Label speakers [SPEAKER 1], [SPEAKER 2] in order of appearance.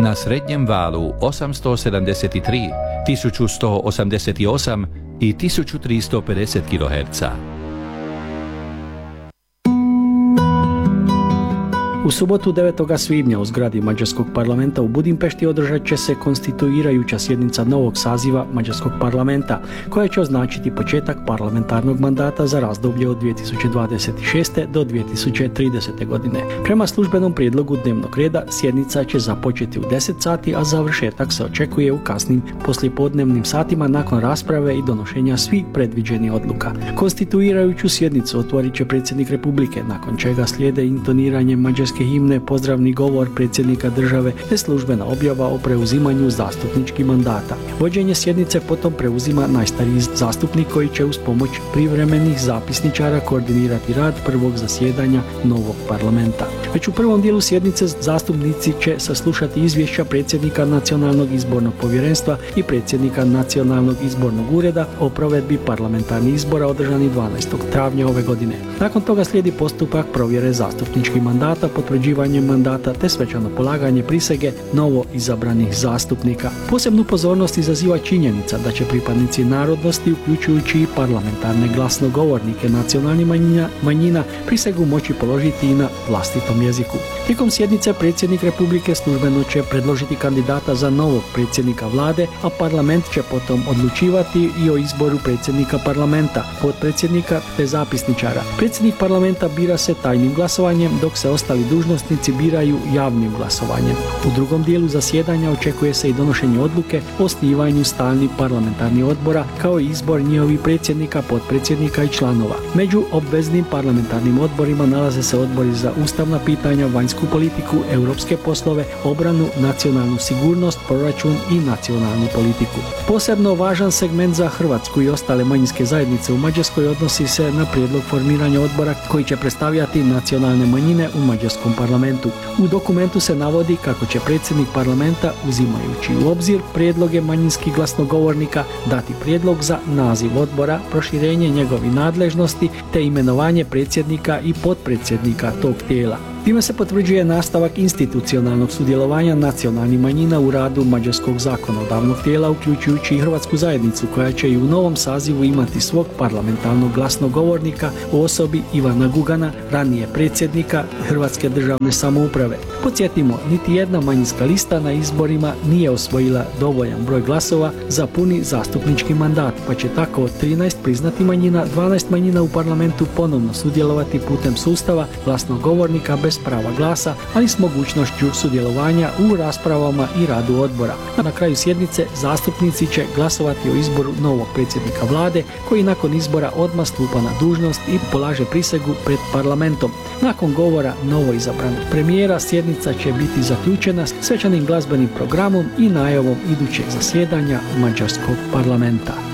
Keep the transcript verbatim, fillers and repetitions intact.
[SPEAKER 1] na srednjem valu osamsto sedamdeset tri, tisuću sto osamdeset osam i tisuću tristo pedeset kiloherca.
[SPEAKER 2] U subotu devetog svibnja u zgradi Mađarskog parlamenta u Budimpešti održat će se konstituirajuća sjednica novog saziva Mađarskog parlamenta, koja će označiti početak parlamentarnog mandata za razdoblje od dvije tisuće dvadeset šeste. do dvije tisuće tridesete. godine. Prema službenom prijedlogu dnevnog reda sjednica će započeti u deset sati, a završetak se očekuje u kasnim poslijepodnevnim satima nakon rasprave i donošenja svih predviđenih odluka. Konstituirajuću sjednicu otvorit će predsjednik Republike, nakon čega slijede intoniranje mađarske himne, pozdravni govor predsjednika države te službena objava o preuzimanju zastupničkih mandata. Vođenje sjednice potom preuzima najstariji zastupnik koji će uz pomoć privremenih zapisničara koordinirati rad prvog zasjedanja novog parlamenta. Već u prvom dijelu sjednice zastupnici će saslušati izvješća predsjednika Nacionalnog izbornog povjerenstva i predsjednika Nacionalnog izbornog ureda o provedbi parlamentarnih izbora održanih dvanaestog travnja ove godine. Nakon toga slijedi postupak provjere zastupničkih mandata, potvrđivanje mandata te svečano polaganje prisege novo izabranih zastupnika. Posebnu pozornost izaziva činjenica da će pripadnici narodnosti, uključujući i parlamentarne glasnogovornike nacionalnih manjina, manjina, prisegu moći položiti i na vlastitom jeziku. Tijekom sjednice predsjednik Republike službeno će predložiti kandidata za novog predsjednika vlade, a parlament će potom odlučivati i o izboru predsjednika parlamenta, potpredsjednika te zapisničara. Predsjednik parlamenta bira se tajnim glasovanjem, dok se ostali dužnosnici biraju javnim glasovanjem. U drugom dijelu zasjedanja očekuje se i donošenje odluke o osnivanju stalnih parlamentarnih odbora, kao i izbor njihovih predsjednika, potpredsjednika i članova. Među obveznim parlamentarnim odborima nalaze se odbori za ustavna pitanja, vanjsku politiku, europske poslove, obranu, nacionalnu sigurnost, proračun i nacionalnu politiku. Posebno važan segment za Hrvatsku i ostale manjinske zajednice u Mađarskoj odnosi se na prijedlog formiranja odbora koji će predstavljati nacionalne manjine u Mađarskom parlamentu. U dokumentu se navodi kako će predsjednik parlamenta, uzimajući u obzir prijedloge manjinskih glasnogovornika, dati prijedlog za naziv odbora, proširenje njegovih nadležnosti te imenovanje predsjednika i potpredsjednika tog tijela. Time se potvrđuje nastavak institucionalnog sudjelovanja nacionalnih manjina u radu mađarskog zakonodavnog tijela, uključujući i Hrvatsku zajednicu, koja će i u novom sazivu imati svog parlamentarnog glasnogovornika u osobi Ivana Gugana, ranije predsjednika Hrvatske državne samouprave. Podsjetimo, niti jedna manjinska lista na izborima nije osvojila dovoljan broj glasova za puni zastupnički mandat, pa će tako od trinaest priznati manjina, dvanaest manjina u parlamentu ponovno sudjelovati putem sustava glasnogovornika bez prava glasa, ali s mogućnošću sudjelovanja u raspravama i radu odbora. Na kraju sjednice zastupnici će glasovati o izboru novog predsjednika vlade, koji nakon izbora odmah stupa na dužnost i polaže prisegu pred parlamentom. Nakon govora novoizabranog premijera sjednica će biti zaključena svečanim glazbenim programom i najavom idućeg zasjedanja Mađarskog parlamenta.